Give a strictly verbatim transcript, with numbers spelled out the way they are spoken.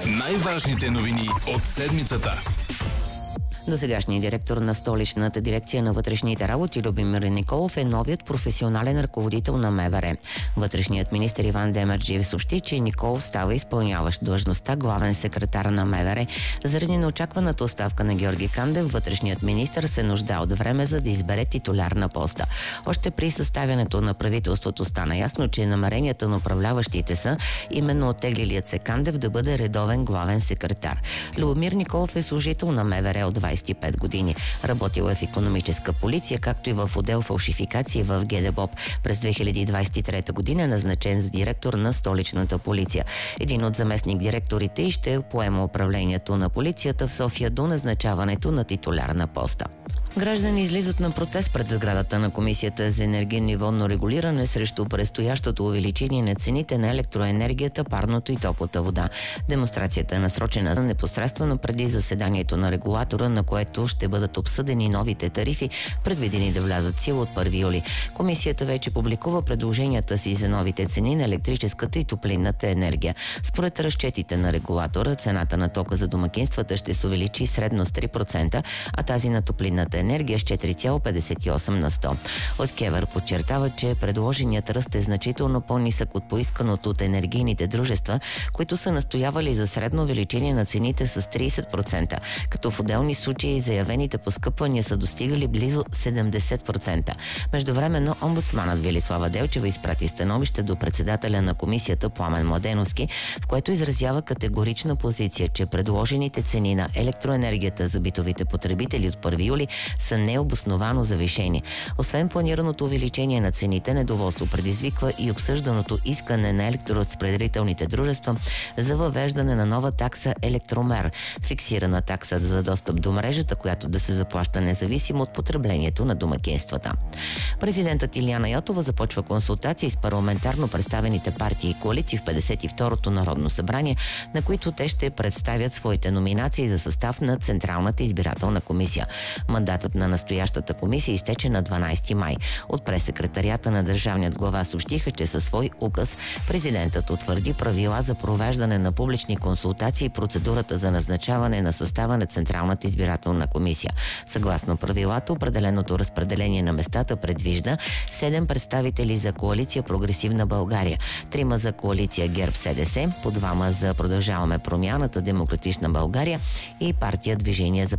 Най-важните новини от седмицата. Досегашният директор на Столичната дирекция на вътрешните работи Любомир Николов е новият професионален ръководител на МВР. Вътрешният министър Иван Демерджиев съобщи, че Николов става изпълняващ длъжността главен секретар на МВР. Заради неочакваната оставка на Георги Кандев, вътрешният министър се нуждае от време, за да избере титуляр на поста. Още при съставянето на правителството стана ясно, че намеренията на управляващите са именно оттеглилият се Кандев да бъде редовен главен секретар. Любомир Николов е служител на МВР от двадесет и пет години. Работил е в икономическа полиция, както и в отдел фалшификации в ГДБОП. През две хиляди двадесет и трета година е назначен за директор на Столичната полиция. Един от заместник-директорите и ще поема управлението на полицията в София до назначаването на титуляр на поста. Граждани излизат на протест пред сградата на Комисията за енергийно и водно регулиране срещу предстоящото увеличение на цените на електроенергията, парното и топлата вода. Демонстрацията е насрочена непосредствено преди заседанието на регулатора, на което ще бъдат обсъдени новите тарифи, предвидени да влязат в сила от първи юли. Комисията вече публикува предложенията си за новите цени на електрическата и топлинната енергия. Според разчетите на регулатора, цената на тока за домакинствата ще се увеличи средно с три процента, а тази на топлинната енергия с четири цяло петдесет и осем на сто. От КЕВР подчертава, че предложеният ръст е значително по-нисък от поисканото от енергийните дружества, които са настоявали за средно увеличение на цените с тридесет процента, като в отделни случаи заявените поскъпвания са достигали близо седемдесет процента. Междувременно омбудсманът Велислава Делчева изпрати становище до председателя на комисията Пламен Младеновски, в което изразява категорична позиция, че предложените цени на електроенергията за битовите потребители от първи юли са необосновано завишени. Освен планираното увеличение на цените, недоволство предизвиква и обсъжданото искане на електроразпределителните дружества за въвеждане на нова такса електромер, фиксирана такса за достъп до мрежата, която да се заплаща независимо от потреблението на домакинствата. Президентът Илияна Йотова започва консултации с парламентарно представените партии и коалиции в петдесет и второто Народно събрание, на които те ще представят своите номинации за състав на Централната избирателна комисия. Мандатът на настоящата комисия изтече на дванадесети май. От прес-секретарията на държавният глава съобщиха, че със свой указ президентът утвърди правила за провеждане на публични консултации и процедурата за назначаване на състава на Централната избирателна комисия. Съгласно правилата, определеното разпределение на местата предвижда седем представители за коалиция Прогресивна България, трима за коалиция ГЕРБ-СДС, по двама за Продължаваме промяната, Демократична България и партия Движение за